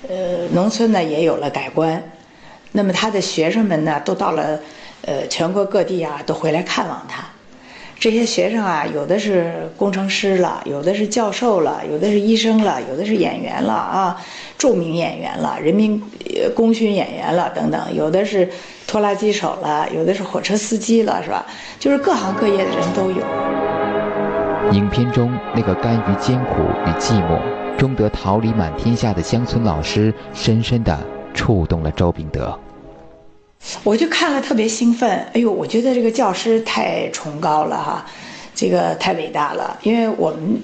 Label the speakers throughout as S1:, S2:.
S1: 农村呢也有了改观。那么他的学生们呢，都到了全国各地啊，都回来看望他。这些学生啊，有的是工程师了，有的是教授了，有的是医生了，有的是演员了啊，著名演员了，人民功勋演员了等等，有的是拖拉机手了，有的是火车司机了，是吧？就是各行各业的人都有。
S2: 影片中那个甘于艰苦与寂寞，终得桃李满天下的乡村老师，深深地触动了周秉德。
S1: 我就看了特别兴奋，哎呦，我觉得这个教师太崇高了哈，这个太伟大了。因为我们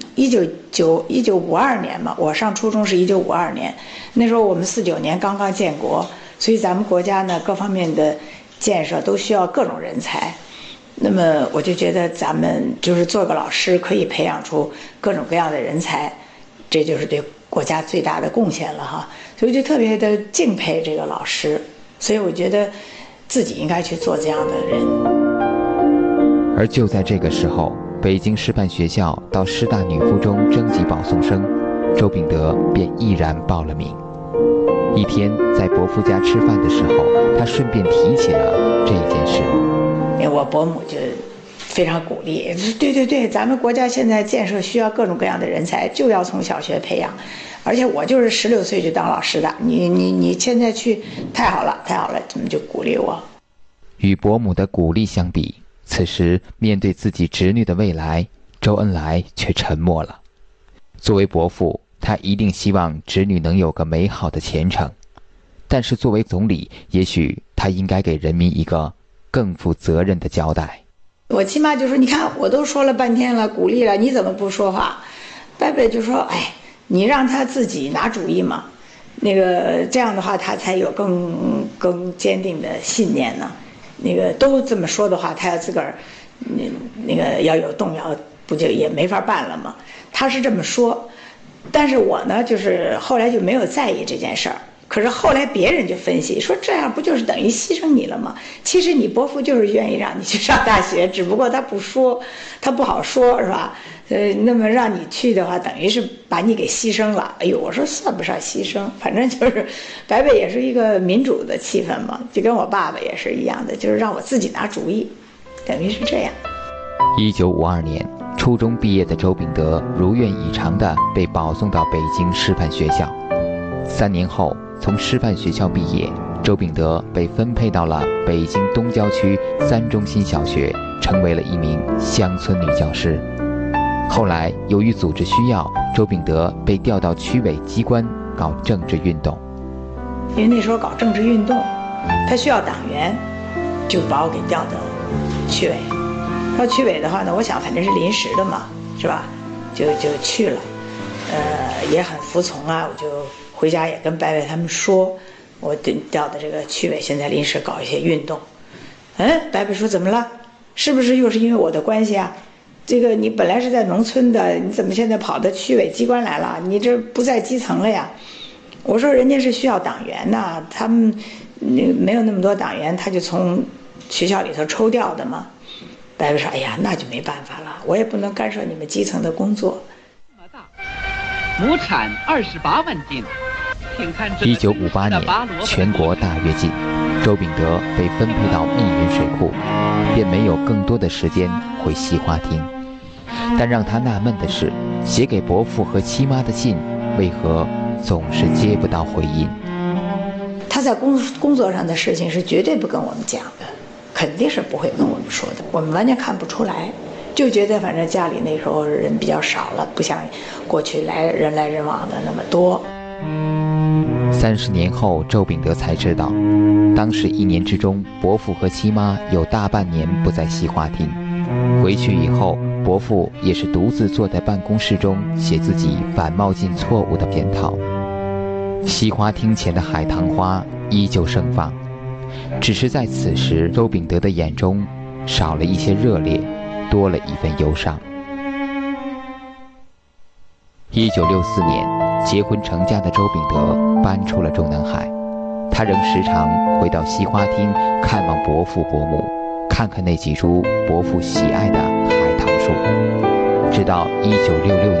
S1: 1952年嘛，我上初中是1952年，那时候我们49年刚刚建国，所以咱们国家呢各方面的建设都需要各种人才。那么我就觉得咱们就是做个老师，可以培养出各种各样的人才，这就是对国家最大的贡献了哈。所以就特别的敬佩这个老师。所以我觉得自己应该去做这样的人。
S2: 而就在这个时候，北京师范学校到师大女附中征集保送生，周秉德便毅然报了名。一天在伯父家吃饭的时候，他顺便提起了这件事。
S1: 我伯母就非常鼓励，对，咱们国家现在建设需要各种各样的人才，就要从小学培养。而且我就是16岁就当老师的，你现在去太好了，他们就鼓励我。
S2: 与伯母的鼓励相比，此时面对自己侄女的未来，周恩来却沉默了。作为伯父，他一定希望侄女能有个美好的前程，但是作为总理，也许他应该给人民一个更负责任的交代。
S1: 我亲妈就说：“你看，我都说了半天了，鼓励了，你怎么不说话？”伯伯就说：“哎。”你让他自己拿主意嘛，那个这样的话他才有更坚定的信念呢。那个都这么说的话，他要自个儿那个要有动摇，不就也没法办了吗？他是这么说，但是我呢，就是后来就没有在意这件事儿。可是后来别人就分析说，这样不就是等于牺牲你了吗？其实你伯父就是愿意让你去上大学，只不过他不说，他不好说，是吧？那么让你去的话，等于是把你给牺牲了。哎呦，我说算不上牺牲，反正就是伯伯也是一个民主的气氛嘛，就跟我爸爸也是一样的，就是让我自己拿主意，等于是这样。
S2: 1952年，初中毕业的周秉德如愿以偿地被保送到北京师范学校。3年后，从师范学校毕业，周秉德被分配到了北京东郊区3中心小学，成为了一名乡村女教师。后来由于组织需要，周秉德被调到区委机关搞政治运动。
S1: 因为那时候搞政治运动，他需要党员，就把我给调到区委。到区委的话呢，我想反正是临时的嘛，是吧？就去了，也很服从啊。我就回家也跟伯伯他们说，我调的这个区委现在临时搞一些运动。伯伯说怎么了？是不是又是因为我的关系啊？这个你本来是在农村的，你怎么现在跑到区委机关来了？你这不在基层了呀？我说人家是需要党员呐，他们没有那么多党员，他就从学校里头抽调的嘛。伯伯说：“哎呀，那就没办法了，我也不能干涉你们基层的工作。”
S3: 亩产28万斤。
S2: 1958年，全国大跃进，周秉德被分配到密云水库，便没有更多的时间回西花厅。但让他纳闷的是，写给伯父和妻妈的信，为何总是接不到回音？
S1: 他在工作上的事情是绝对不跟我们讲的，肯定是不会跟我们说的，我们完全看不出来，就觉得反正家里那时候人比较少了，不像过去人来人往的那么多。
S2: 30年后，周秉德才知道，当时1年之中，伯父和妻妈有大半年不在西花厅。回去以后，伯父也是独自坐在办公室中写自己反冒进错误的检讨。西花厅前的海棠花依旧盛放，只是在此时，周秉德的眼中少了一些热烈，多了一份忧伤。1964年，结婚成家的周秉德搬出了中南海，他仍时常回到西花厅看望伯父伯母，看看那几株伯父喜爱的海棠树。直到1966